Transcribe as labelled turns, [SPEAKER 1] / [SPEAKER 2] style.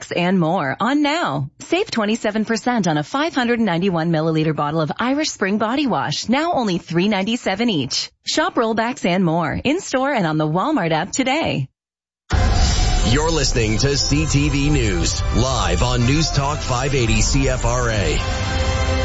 [SPEAKER 1] rollbacks, and more on now. Save 27% on a 591 milliliter bottle of Irish Spring Body Wash, now only $3.97 each. Shop rollbacks and more in-store and on the Walmart app today.
[SPEAKER 2] You're listening to CTV News, live on News Talk 580 CFRA.